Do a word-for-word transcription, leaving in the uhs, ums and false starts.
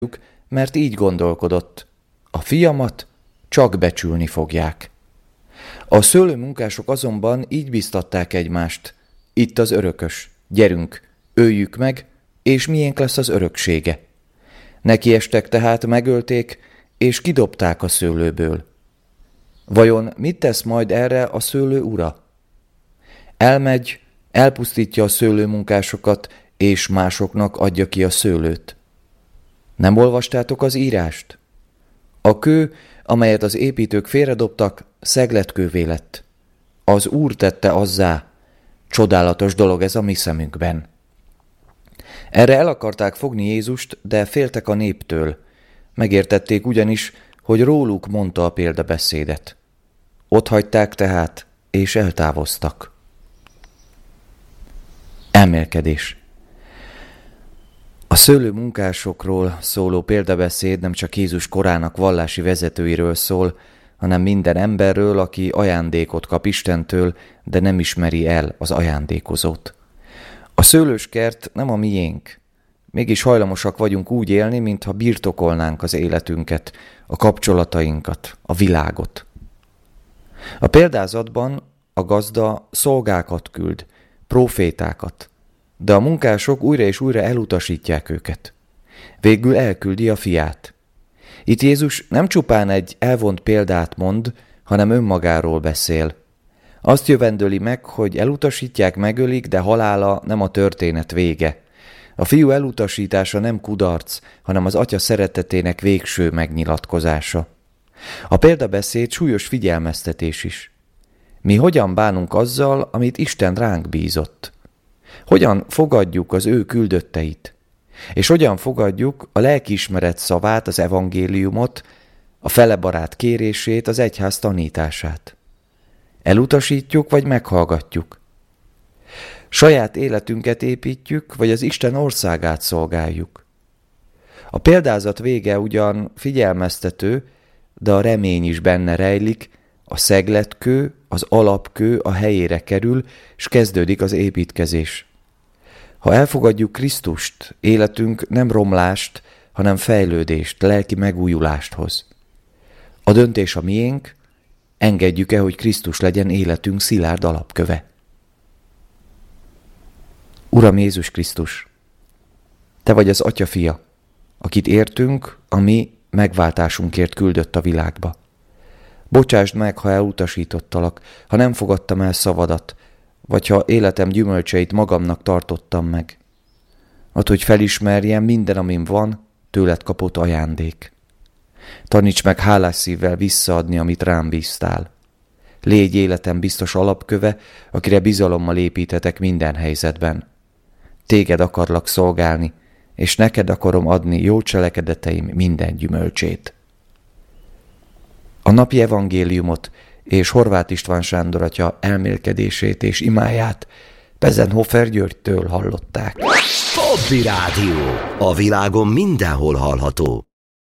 mert így gondolkodott, a fiamat csak becsülni fogják. A szőlőmunkások azonban így biztatták egymást, itt az örökös, gyerünk, öljük meg, és miénk lesz az öröksége. Nekiestek tehát, megölték, és kidobták a szőlőből. Vajon mit tesz majd erre a szőlő ura? Elmegy, elpusztítja a szőlőmunkásokat, és másoknak adja ki a szőlőt. Nem olvastátok az írást? A kő, amelyet az építők félredobtak, szegletkővé lett. Az Úr tette azzá. Csodálatos dolog ez a mi szemünkben. Erre el akarták fogni Jézust, de féltek a néptől. Megértették ugyanis, hogy róluk mondta a példabeszédet. Otthagyták tehát, és eltávoztak. Elmélkedés. A szőlőmunkásokról szóló példabeszéd nem csak Jézus korának vallási vezetőiről szól, hanem minden emberről, aki ajándékot kap Istentől, de nem ismeri el az ajándékozót. A szőlőskert nem a miénk. Mégis hajlamosak vagyunk úgy élni, mintha birtokolnánk az életünket, a kapcsolatainkat, a világot. A példázatban a gazda szolgákat küld, prófétákat, de a munkások újra és újra elutasítják őket. Végül elküldi a fiát. Itt Jézus nem csupán egy elvont példát mond, hanem önmagáról beszél. Azt jövendöli meg, hogy elutasítják, megölik, de halála nem a történet vége. A fiú elutasítása nem kudarc, hanem az atya szeretetének végső megnyilatkozása. A példabeszéd súlyos figyelmeztetés is. Mi hogyan bánunk azzal, amit Isten ránk bízott? Hogyan fogadjuk az ő küldötteit? És hogyan fogadjuk a lelkiismeret szavát, az evangéliumot, a felebarát kérését, az egyház tanítását? Elutasítjuk, vagy meghallgatjuk? Saját életünket építjük, vagy az Isten országát szolgáljuk? A példázat vége ugyan figyelmeztető, de a remény is benne rejlik, a szegletkő, az alapkő a helyére kerül, és kezdődik az építkezés. Ha elfogadjuk Krisztust, életünk nem romlást, hanem fejlődést, lelki megújulást hoz. A döntés a miénk, engedjük-e, hogy Krisztus legyen életünk szilárd alapköve. Uram Jézus Krisztus, Te vagy az Atya fia, akit értünk, a mi megváltásunkért küldött a világba. Bocsásd meg, ha elutasítottalak, ha nem fogadtam el szavadat, vagy ha életem gyümölcseit magamnak tartottam meg. Add, hogy felismerjem, minden, amim van, tőled kapott ajándék. Taníts meg hálás szívvel visszaadni, amit rám bíztál. Légy életem biztos alapköve, akire bizalommal építetek minden helyzetben. Téged akarlak szolgálni, és neked akarom adni jó cselekedeteim minden gyümölcsét. A napi evangéliumot és Horváth István Sándor atya elmélkedését és imáját Pezenhofer Györgytől hallották. Hobby Rádió. A világon mindenhol hallható.